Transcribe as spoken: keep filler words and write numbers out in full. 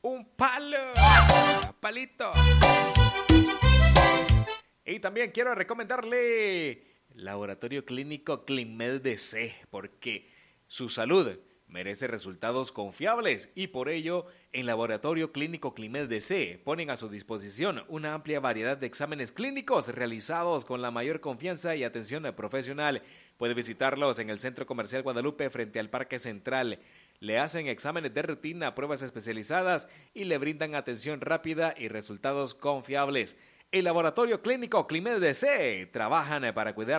un palo, palito. Y también quiero recomendarle Laboratorio Clínico Climed D C, porque su salud merece resultados confiables y por ello en Laboratorio Clínico Climed D C ponen a su disposición una amplia variedad de exámenes clínicos realizados con la mayor confianza y atención profesional. Puede visitarlos en el Centro Comercial Guadalupe frente al Parque Central. Le hacen exámenes de rutina, pruebas especializadas y le brindan atención rápida y resultados confiables. El Laboratorio Clínico Climed D C trabajan para cuidar